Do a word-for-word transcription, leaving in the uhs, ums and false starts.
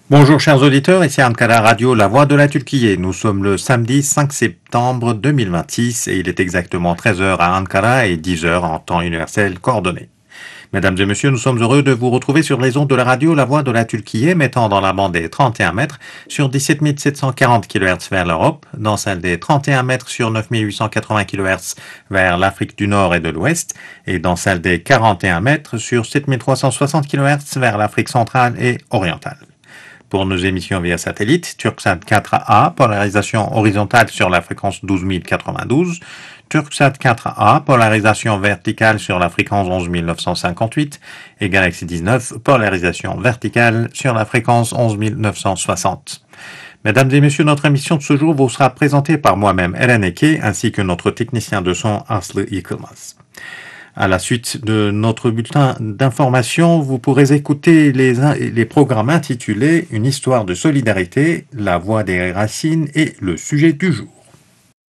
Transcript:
Bonjour chers auditeurs, ici Ankara Radio, la voix de la Turquie. Nous sommes le samedi cinq septembre deux mille vingt-six et il est exactement treize heures à Ankara et dix heures en temps universel coordonné. Mesdames et messieurs, nous sommes heureux de vous retrouver sur les ondes de la radio La Voix de la Turquie, émettant dans la bande des trente et un mètres sur dix-sept mille sept cent quarante kilohertz vers l'Europe, dans celle des trente et un mètres sur neuf mille huit cent quatre-vingts kilohertz vers l'Afrique du Nord et de l'Ouest, et dans celle des quarante et un mètres sur sept mille trois cent soixante kilohertz vers l'Afrique centrale et orientale. Pour nos émissions via satellite, Turksat quatre A, polarisation horizontale sur la fréquence douze mille quatre-vingt-douze, Turksat quatre A, polarisation verticale sur la fréquence onze mille neuf cent cinquante-huit, et Galaxy dix-neuf, polarisation verticale sur la fréquence onze mille neuf cent soixante. Mesdames et messieurs, notre émission de ce jour vous sera présentée par moi-même, Eren Eke, ainsi que notre technicien de son, Aslı Yıkılmaz. À la suite de notre bulletin d'information, vous pourrez écouter les, les programmes intitulés Une histoire de solidarité, La voix des racines et le sujet du jour.